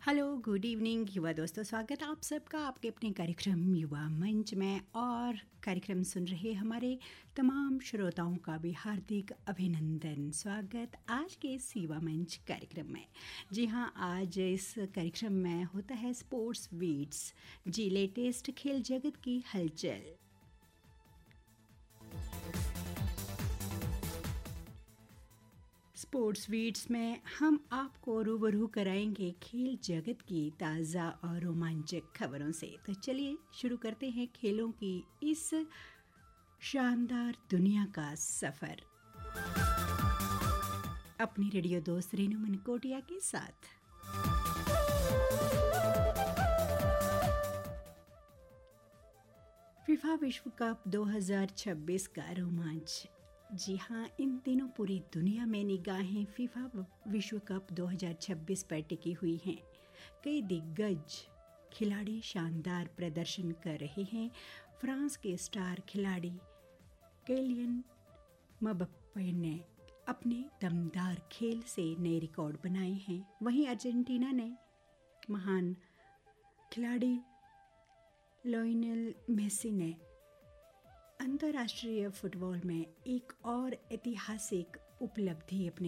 Hello, good evening युवा दोस्तों। स्वागत आप सबका आपके अपने कार्यक्रम युवा मंच में। और कार्यक्रम सुन रहे हमारे तमाम श्रोताओं का भी हार्दिक अभिनंदन। स्वागत आज के इस युवा मंच कार्यक्रम में। जी हाँ, आज इस कार्यक्रम में होता है स्पोर्ट्स बीट्स, जी लेटेस्ट खेल जगत की हलचल। स्पोर्ट्स बीट्स में हम आपको रूबरू कराएंगे खेल जगत की ताज़ा और रोमांचक खबरों से। तो चलिए शुरू करते हैं खेलों की इस शानदार दुनिया का सफ़र अपनी रेडियो दोस्त रेनू मनकोटिया के साथ। फीफा विश्व कप 2026 का रोमांच। जी हाँ, इन दिनों पूरी दुनिया में निगाहें फीफा विश्व कप 2026 पर टिकी हुई हैं। कई दिग्गज खिलाड़ी शानदार प्रदर्शन कर रहे हैं। फ्रांस के स्टार खिलाड़ी किलियन मबाप्पे ने अपने दमदार खेल से नए रिकॉर्ड बनाए हैं। वहीं अर्जेंटीना ने महान खिलाड़ी लियोनेल मेसी ने अंतर्राष्ट्रीय फुटबॉल में एक और ऐतिहासिक उपलब्धि अपने